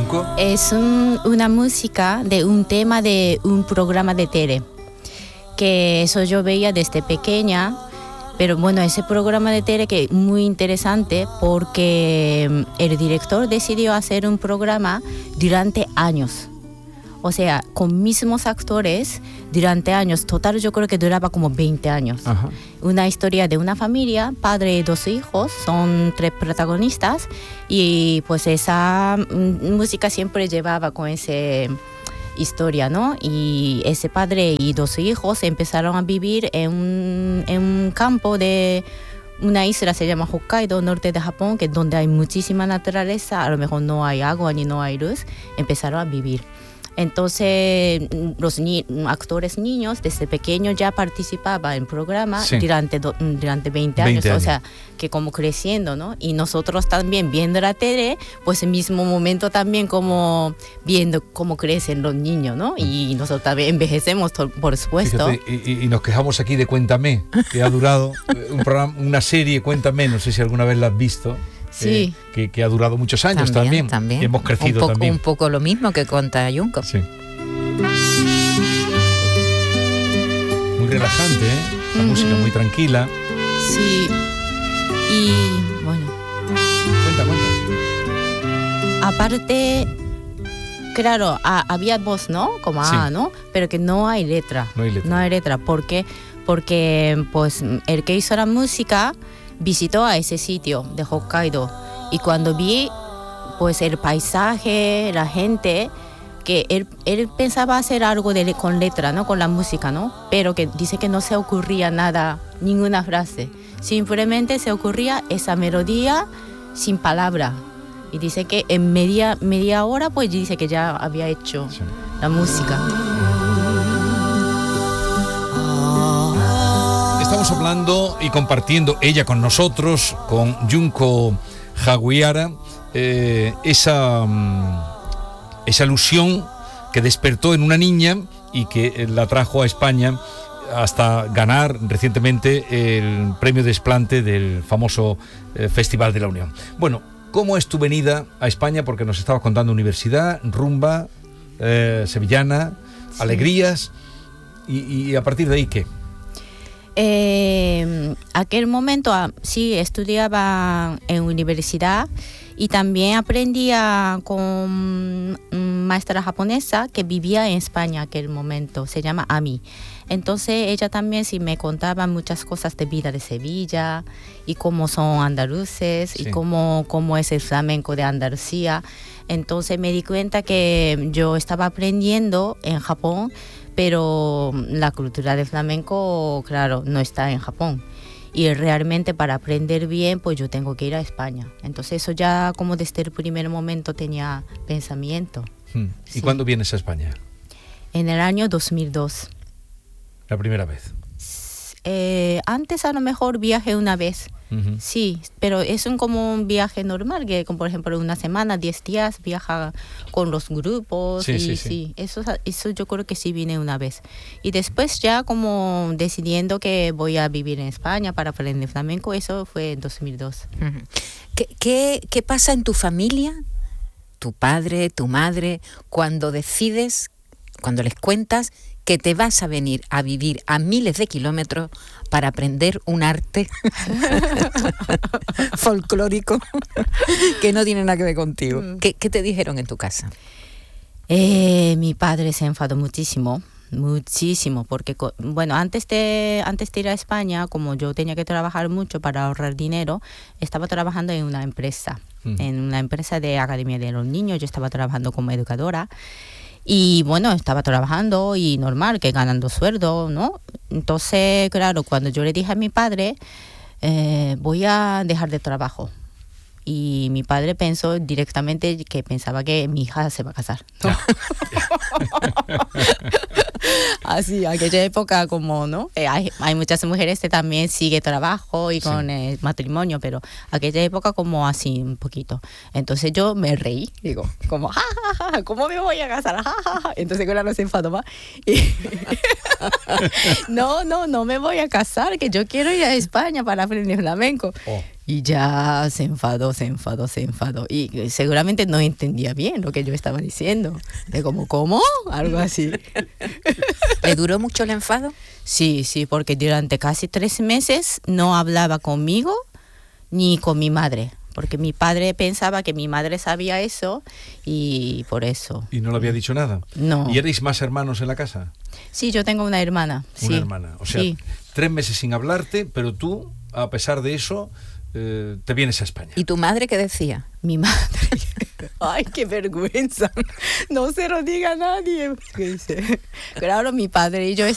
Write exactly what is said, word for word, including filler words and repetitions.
Junco? Es un, una música de un tema de un programa de tele, que eso yo veía desde pequeña, pero bueno, ese programa de tele que es muy interesante porque el director decidió hacer un programa durante años. O sea, con mismos actores durante años. Total, yo creo que duraba como veinte años. Ajá. Una historia de una familia, padre y dos hijos, son tres protagonistas. Y pues esa mm, música siempre llevaba con esa historia, ¿no? Y ese padre y dos hijos empezaron a vivir en un, en un campo de una isla, se llama Hokkaido, norte de Japón, que es donde hay muchísima naturaleza. A lo mejor no hay agua ni no hay luz. Empezaron a vivir. Entonces, los ni- actores niños desde pequeños ya participaban en programa Sí. durante, do- durante veinte años, veinte o años. sea, que como creciendo, ¿no? Y nosotros también viendo la tele, pues en mismo momento también como viendo cómo crecen los niños, ¿no? Y nosotros también envejecemos, to- por supuesto. Fíjate, y, y- y nos quejamos aquí de Cuéntame, que ha durado eh, un programa, una serie, Cuéntame, no sé si alguna vez la has visto. Sí. eh, que, que ha durado muchos años también. también. Y hemos crecido un poco, también. Un poco lo mismo que conta Junco. Sí. Muy relajante, ¿eh? La Ujú. música muy tranquila. Sí. Y bueno, Cuenta, cuenta. aparte, claro, a- había voz, ¿no? Como Sí. A, ¿no? Pero que no hay letra. No hay letra. No hay letra. ¿Por qué? Porque pues el que hizo la música visitó a ese sitio de Hokkaido y cuando vi pues el paisaje, la gente, que él, él pensaba hacer algo de, con letra, ¿no? Con la música, ¿no? Pero que dice que no se ocurría nada, ninguna frase. Simplemente se ocurría esa melodía sin palabra. Y dice que en media, media hora pues dice que ya había hecho Sí. la música. Estamos hablando y compartiendo ella con nosotros, con Junco Jaguiara, eh, esa, mm, esa ilusión que despertó en una niña y que eh, la trajo a España hasta ganar recientemente el premio de Esplante del famoso eh, Festival de la Unión. Bueno, ¿cómo es tu venida a España? Porque nos estabas contando universidad, rumba, eh, sevillana, Sí. alegrías, y, y a partir de ahí, ¿qué? Eh, aquel momento ah, sí estudiaba en universidad y también aprendía con una maestra japonesa que vivía en España aquel momento, se llama Ami. Entonces ella también sí me contaba muchas cosas de vida de Sevilla y cómo son andaluces Sí. y cómo, cómo es el flamenco de Andalucía. Entonces me di cuenta que yo estaba aprendiendo en Japón, pero la cultura del flamenco, claro, no está en Japón. Y realmente para aprender bien, pues yo tengo que ir a España. Entonces eso ya como desde el primer momento tenía pensamiento. Hmm. ¿Y Sí. cuándo vienes a España? En el año dos mil dos. La primera vez. Eh, antes a lo mejor viajé una vez. Ujú. Sí, pero es un, como un viaje normal, que como por ejemplo una semana, diez días, viaja con los grupos. Sí, y sí, sí, sí. Eso, eso yo creo que sí vine una vez. Y después ya como decidiendo que voy a vivir en España para aprender flamenco, eso fue en dos mil dos. Ujú. ¿Qué, qué, qué pasa en tu familia, tu padre, tu madre, cuando decides, cuando les cuentas que te vas a venir a vivir a miles de kilómetros para aprender un arte folclórico que no tiene nada que ver contigo? Mm. ¿Qué, qué te dijeron en tu casa? Eh, mi padre se enfadó muchísimo, muchísimo, porque co- bueno, antes de antes de ir a España, como yo tenía que trabajar mucho para ahorrar dinero, estaba trabajando en una empresa, Mm. en una empresa de academia de los niños. Yo estaba trabajando como educadora. Y bueno, estaba trabajando y normal, que ganando sueldo, ¿no? Entonces, claro, cuando yo le dije a mi padre, eh, voy a dejar de trabajo. Y mi padre pensó directamente que pensaba que mi hija se va a casar, ¿no? Así, aquella época como, ¿no? Eh, hay, hay muchas mujeres que también sigue trabajo y con Sí. eh, matrimonio, pero aquella época como así un poquito. Entonces yo me reí, digo, como, ja, ja, ja, ¿cómo me voy a casar? Ja, ja, ja. Entonces claro, se enfadó más. Y no, no, no me voy a casar, que yo quiero ir a España para aprender flamenco. Oh. Y ya se enfadó, se enfadó, se enfadó. Y seguramente no entendía bien lo que yo estaba diciendo. De como, ¿cómo? Algo así. ¿Le duró mucho el enfado? Sí, sí, porque durante casi tres meses no hablaba conmigo ni con mi madre. Porque mi padre pensaba que mi madre sabía eso y por eso. ¿Y no le había dicho nada? No. ¿Y erais más hermanos en la casa? Sí, yo tengo una hermana. Una sí. hermana. O sea, sí. tres meses sin hablarte, pero tú, a pesar de eso, eh, te vienes a España. ¿Y tu madre qué decía? Mi madre. Ay, qué vergüenza. No se lo diga a nadie. Claro, mi padre y yo